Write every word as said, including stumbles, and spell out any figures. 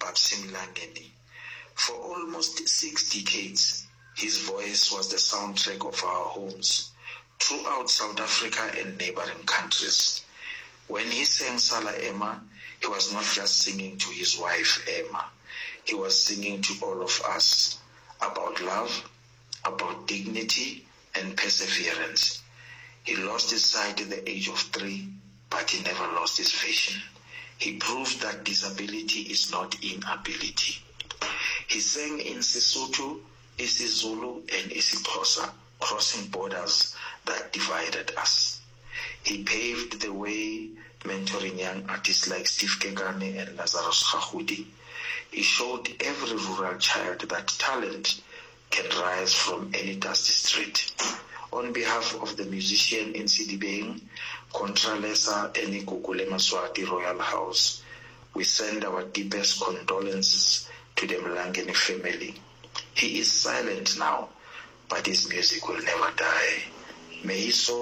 Babsi Mlangeni. For almost six decades, his voice was the soundtrack of our homes throughout South Africa and neighboring countries. When he sang Sala Emma, he was not just singing to his wife Emma. He was singing to all of us about love, about dignity and perseverance. He lost his sight at the age of three, but he never lost his vision. He proved that disability is not inability. He sang in Sesotho, isiZulu, and isiXhosa, crossing borders that divided us. He paved the way, mentoring young artists like Steve Kekane and Lazarus Khahudi. He showed every rural child that talent can rise from any dusty street. On behalf of the musician in Sidibeng, Contralesa Enikukule Maswati Royal House, we send our deepest condolences to the Mlangeni family. He is silent now, but his music will never die. May his soul